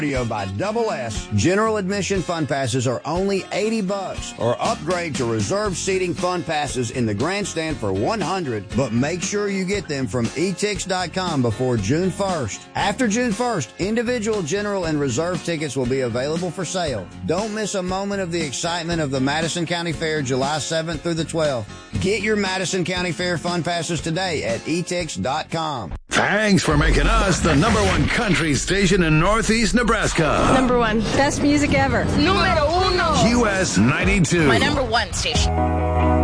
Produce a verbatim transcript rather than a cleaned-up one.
by Double S. General admission fun passes are only eighty bucks, or upgrade to reserved seating fun passes in the grandstand for one hundred, but make sure you get them from e tix dot com before June first. After June first, individual general and reserve tickets will be available for sale. Don't miss a moment of the excitement of the Madison County Fair July seventh through the twelfth. Get your Madison County Fair fun passes today at e tix dot com. Thanks for making us the number one country station in Northeast Nebraska. Number one. Best music ever. Número uno. U S ninety-two. My number one station.